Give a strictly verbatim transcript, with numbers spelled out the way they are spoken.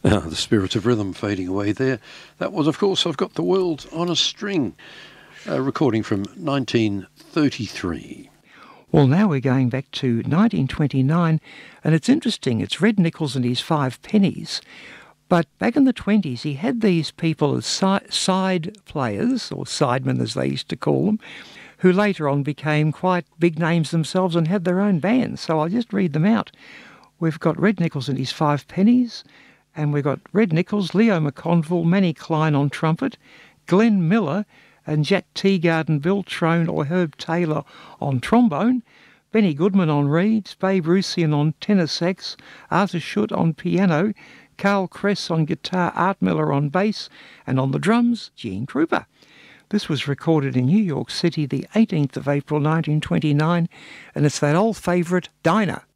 Ah, the spirit of rhythm fading away there. That was, of course, I've Got the World on a String, a recording from nineteen thirty-three. Well, now we're going back to nineteen twenty-nine, and it's interesting. It's Red Nichols and his Five Pennies. But back in the twenties, he had these people as si- side players, or sidemen as they used to call them, who later on became quite big names themselves and had their own bands. So I'll just read them out. We've got Red Nichols and his Five Pennies, and we've got Red Nichols, Leo McConville, Manny Klein on trumpet, Glenn Miller and Jack Teagarden, Bill Trone or Herb Taylor on trombone, Benny Goodman on reeds, Babe Rusian on tenor sax, Arthur Schutt on piano, Carl Kress on guitar, Art Miller on bass, and on the drums, Gene Krupa. This was recorded in New York City the eighteenth of April nineteen twenty-nine, and it's that old favourite, Dinah.